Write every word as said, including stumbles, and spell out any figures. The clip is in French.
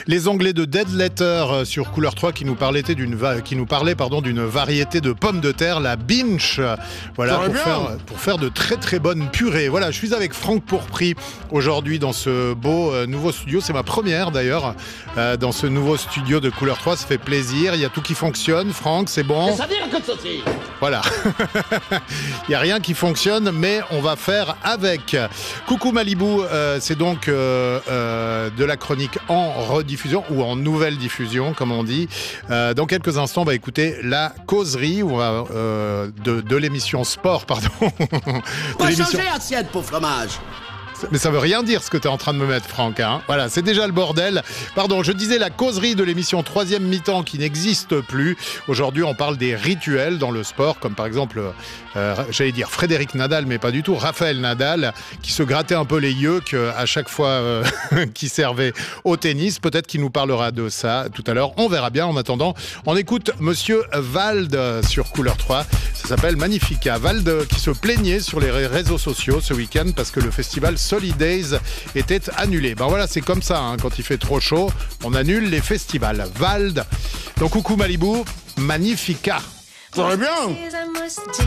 Les Anglais de Dead Letter sur Couleur trois qui nous parlaient d'une, va- qui nous parlaient, pardon, d'une variété de pommes de terre, la Binch. Voilà, pour faire, pour faire de très très bonnes purées. Voilà, je suis avec Franck Pourpry aujourd'hui dans ce beau euh, nouveau studio. C'est ma première d'ailleurs euh, dans ce nouveau studio de Couleur trois. Ça fait plaisir. Il y a tout qui fonctionne. Franck, c'est bon. Ça dire que ceci. Voilà. Il n'y a rien qui fonctionne, mais on va faire avec. Coucou Malibu, euh, c'est donc euh, euh, de la chronique en rediffusion ou en nouvelle diffusion, comme on dit. Euh, dans quelques instants, on va écouter la causerie on va, euh, de, de l'émission Sport, pardon. Pas l'émission... changer assiette pour fromage. Mais ça veut rien dire ce que tu es en train de me mettre, Franck. Hein. Voilà, c'est déjà le bordel. Pardon, je disais la causerie de l'émission Troisième Mi-temps qui n'existe plus. Aujourd'hui, on parle des rituels dans le sport, comme par exemple, euh, j'allais dire Frédéric Nadal, mais pas du tout, Raphaël Nadal, qui se grattait un peu les yeux à chaque fois euh, qu'il servait au tennis. Peut-être qu'il nous parlera de ça tout à l'heure. On verra bien. En attendant, on écoute Monsieur Vald sur Couleur trois. Ça s'appelle Magnifica. Vald qui se plaignait sur les réseaux sociaux ce week-end parce que le festival Solidays était annulé. Ben voilà, c'est comme ça, hein, quand il fait trop chaud, on annule les festivals. Vald. Donc coucou Malibu, Magnifica. Ça va bien.